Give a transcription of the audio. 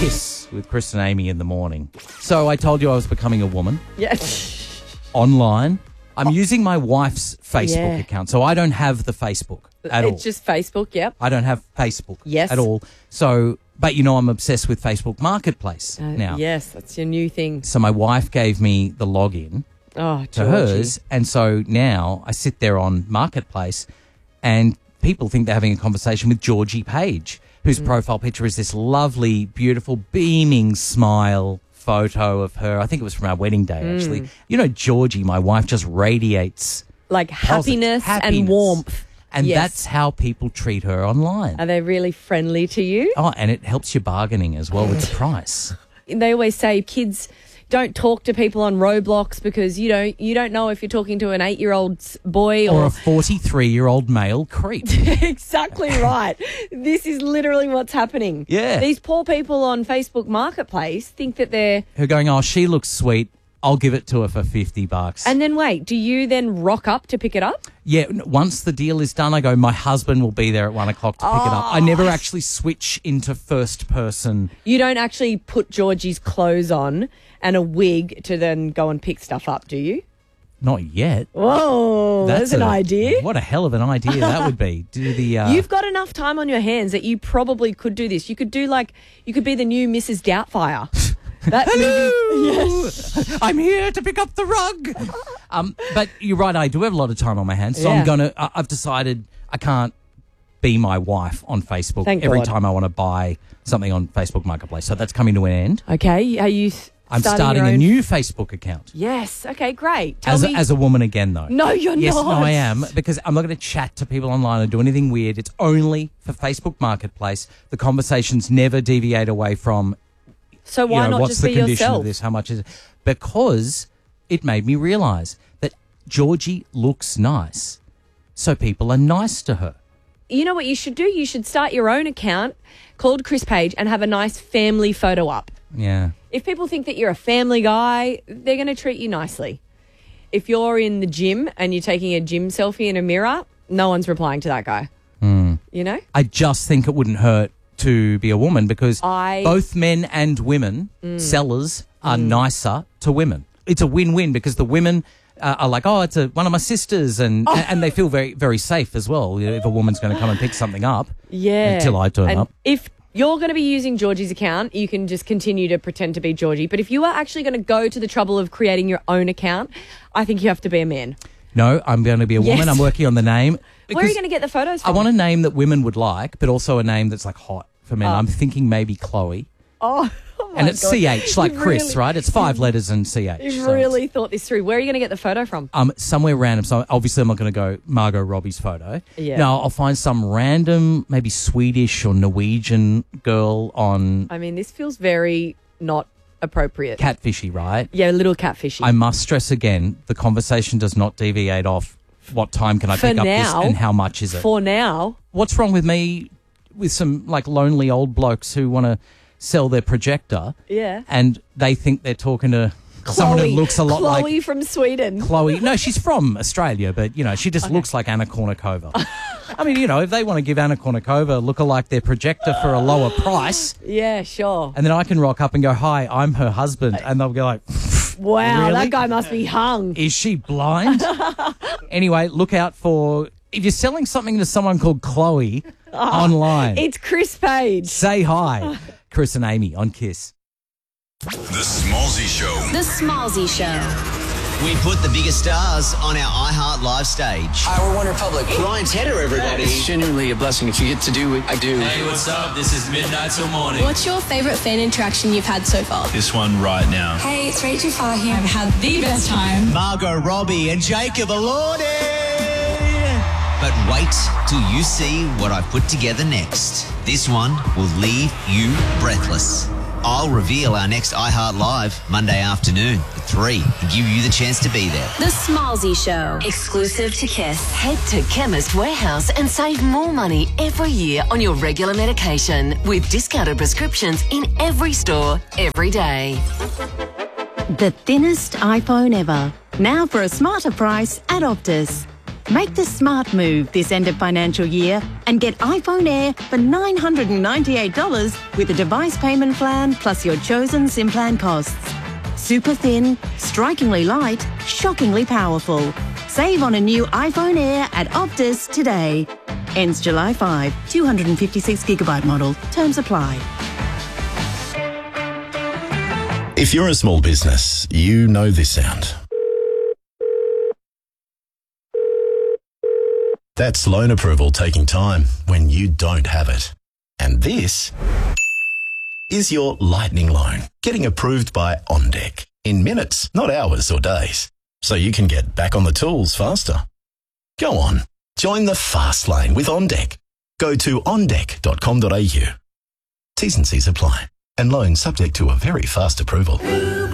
Kiss with Chris and Amy in the morning. So I told you I was becoming a woman Yes. online. I'm using my wife's Facebook account, so I don't have the Facebook at all. It's just Facebook, yep. I don't have Facebook Yes. at all. So, but you know I'm obsessed with Facebook Marketplace now. Yes, that's your new thing. So my wife gave me the login Oh, to Georgie. hers, and so now I sit there on Marketplace and people think they're having a conversation with Georgie Page, whose profile picture is this lovely, beautiful, beaming smile photo of her. I think it was from our wedding day, actually. You know, Georgie, my wife, just radiates Like happiness and happiness. warmth. And Yes. that's how people treat her online. Are they really friendly to you? Oh, and it helps you bargaining as well with the price. They always say kids don't talk to people on Roblox because you don't know if you're talking to an 8-year-old boy Or or a 43-year-old male creep. exactly right. This is literally what's happening. Yeah. These poor people on Facebook Marketplace think that they're... Who are going, oh, she looks sweet. I'll give it to her for $50. And then wait, do you then rock up to pick it up? Yeah, once the deal is done, I go, my husband will be there at 1 o'clock to pick it up. I never actually switch into first person. You don't actually put Georgie's clothes on and a wig to then go and pick stuff up, do you? Not yet. Whoa, that's an idea. What a hell of an idea that would be. Do the You've got enough time on your hands that you probably could do this. You could be the new Mrs. Doubtfire. That Hello! Yes. I'm here to pick up the rug. But you're right, I do have a lot of time on my hands. So Yeah. I've decided I can't be my wife on Facebook Thank every God. time I want to buy something on Facebook Marketplace. So that's coming to an end. Okay, are you I'm starting your a own... new Facebook account. Yes, okay, great. Tell As me... as a woman again, though. No, you're Yes, not. no, I am, because I'm not going to chat to people online or do anything weird. It's only for Facebook Marketplace. The conversations never deviate away from, So why not what's just the be condition yourself? of this, how much is it? Because it made me realise that Georgie looks nice, so people are nice to her. You know what you should do? You should start your own account called Chris Page and have a nice family photo up. Yeah. If people think that you're a family guy, they're going to treat you nicely. If you're in the gym and you're taking a gym selfie in a mirror, no one's replying to that guy. You know? I just think it wouldn't hurt to be a woman because both men and women, sellers, are nicer to women. It's a win-win because the women are like, oh, it's one of my sisters, and they feel very, very safe as well if a woman's going to come and pick something up. Yeah. Until I turn up. If you're going to be using Georgie's account, you can just continue to pretend to be Georgie. But if you are actually going to go to the trouble of creating your own account, I think you have to be a man. No, I'm going to be a woman. Yes. I'm working on the name. Where are you going to get the photos from? I want a name that women would like, but also a name that's like hot for men. I'm thinking maybe Chloe. Oh my And it's God. CH, like You've Chris, really- right? It's 5 letters and CH. You've so really thought this through. Where are you going to get the photo from? somewhere random. So obviously I'm not going to go Margot Robbie's photo. Yeah. No, I'll find some random, maybe Swedish or Norwegian girl on I mean, this feels very not appropriate. Catfishy, right? Yeah, a little catfishy. I must stress again, the conversation does not deviate off what time can I For pick up now, this and how much is it. For now. What's wrong with me with some like lonely old blokes who want to sell their projector Yeah. and they think they're talking to someone who looks a lot Chloe like from Sweden. Chloe. No, she's from Australia, but, she just looks like Anna Kournikova. I mean, if they want to give Anna Kournikova a look-alike their projector for a lower price, Yeah, sure. and then I can rock up and go, hi, I'm her husband, and they'll go like, Wow, really? that guy must be hung. is she blind? Anyway, look out for, if you're selling something to someone called Chloe online, It's Chris Page. say hi. Chris and Amy on Kiss. The Smallsy Show. The Smallsy Show. We put the biggest stars on our iHeart Live stage. Hi, we're One Republic. Ryan Tedder, everybody. It's genuinely a blessing if you get to do what I do. Hey, what's up? This is Midnight Till Morning. What's your favourite fan interaction you've had so far? This one right now. Hey, it's Rachel Farr here. I've had the best time. Margot Robbie and Jacob Elordi. But wait till you see what I've put together next. This one will leave you breathless. I'll reveal our next iHeart Live Monday afternoon at 3 and give you the chance to be there. The Smallsy Show. Exclusive to Kiss. Head to Chemist Warehouse and save more money every year on your regular medication with discounted prescriptions in every store, every day. The thinnest iPhone ever. Now for a smarter price at Optus. Make the smart move this end of financial year and get iPhone Air for $998 with a device payment plan plus your chosen SIM plan costs. Super thin, strikingly light, shockingly powerful. Save on a new iPhone Air at Optus today. Ends July 5, 256GB model. Terms apply. If you're a small business, you know this sound. That's loan approval taking time when you don't have it. And this is your lightning loan getting approved by OnDeck in minutes, not hours or days. So you can get back on the tools faster. Go on, join the fast lane with OnDeck. Go to ondeck.com.au. T's and C's apply. And loan subject to a very fast approval.